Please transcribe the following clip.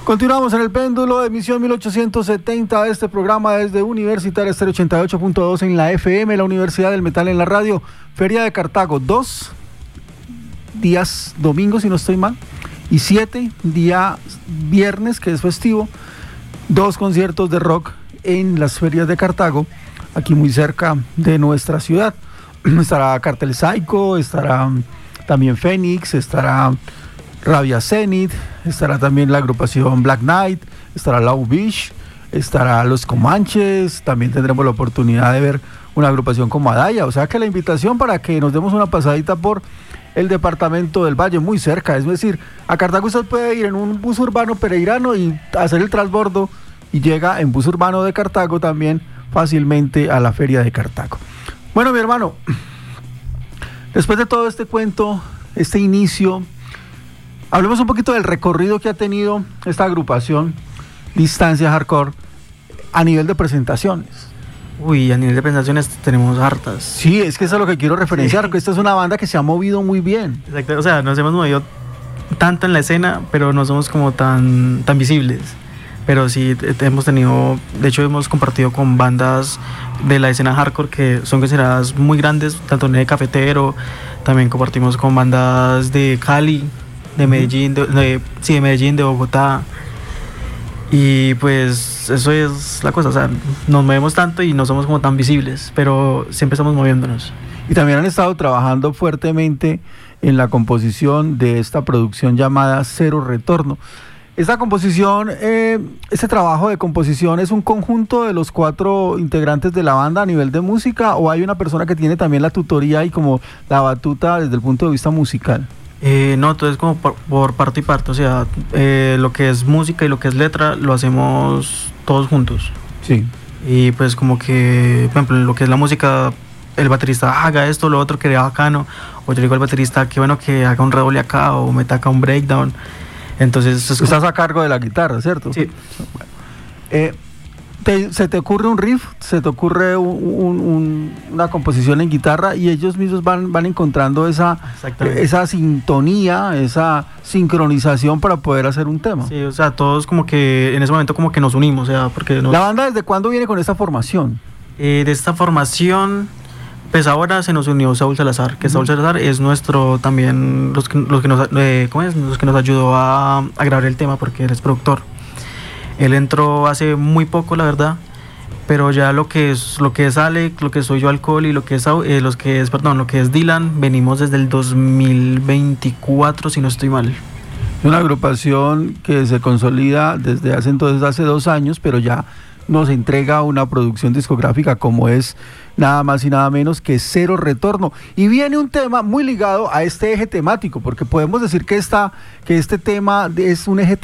Continuamos en el péndulo, emisión 1870 de este programa desde Universitaria Estéreo 88.2 en la FM, la Universidad del Metal en la radio. Feria de Cartago, 2 días domingos, si no estoy mal, y 7 día viernes, que es festivo, 2 conciertos de rock en las ferias de Cartago, aquí muy cerca de nuestra ciudad. Estará Cartel Psycho, estará también Fénix, estará Rabia Zenith, estará también la agrupación Black Knight, estará Low Beach, estará Los Comanches, también tendremos la oportunidad de ver una agrupación como Adaya, o sea que la invitación para que nos demos una pasadita por el departamento del Valle, muy cerca, es decir, a Cartago usted puede ir en un bus urbano pereirano y hacer el transbordo y llega en bus urbano de Cartago también fácilmente a la feria de Cartago. Bueno, mi hermano, después de todo este cuento, este inicio, hablemos un poquito del recorrido que ha tenido esta agrupación Distancia Hardcore a nivel de presentaciones. Uy, a nivel de presentaciones tenemos hartas. Sí, es que eso es lo que quiero referenciar, sí. Que esta es una banda que se ha movido muy bien. Exacto, o sea, nos hemos movido tanto en la escena, pero no somos como tan visibles. Pero sí, hemos tenido, de hecho hemos compartido con bandas de la escena hardcore que son consideradas muy grandes, tanto en el Cafetero, también compartimos con bandas de Cali, de Medellín, de Medellín, de Bogotá. Y pues eso es la cosa, o sea, nos movemos tanto y no somos como tan visibles, pero siempre estamos moviéndonos. Y también han estado trabajando fuertemente en la composición de esta producción llamada Cero Retorno. Esta composición, este trabajo de composición, ¿es un conjunto de los 4 integrantes de la banda a nivel de música o hay una persona que tiene también la tutoría y como la batuta desde el punto de vista musical? No, todo es como por parte y parte, o sea, lo que es música y lo que es letra lo hacemos todos juntos. Sí. Y pues como que, por ejemplo, lo que es la música, el baterista haga esto, lo otro que vea bacano, o yo digo al baterista que bueno que haga un redoble acá o me taca un breakdown. Entonces es estás a cargo de la guitarra, ¿cierto? Sí. Bueno, ¿se te ocurre un riff? ¿Se te ocurre una composición en guitarra? Y ellos mismos van encontrando esa sintonía, esa sincronización para poder hacer un tema. Sí, o sea, todos como que en ese momento como que nos unimos, o sea, porque ¿La banda desde cuándo viene con esta formación? De esta formación, pues ahora se nos unió Saúl Salazar, que Saúl Salazar es nuestro también, los que nos ayudó a grabar el tema, porque él es productor. Él entró hace muy poco, la verdad, pero ya lo que es Alec, lo que soy yo, Alcohol, y lo que es Dylan, venimos desde el 2024, si no estoy mal. Una agrupación que se consolida desde hace 2 años, pero ya nos entrega una producción discográfica como es nada más y nada menos que Cero Retorno. Y viene un tema muy ligado a este eje temático, porque podemos decir que este tema es un eje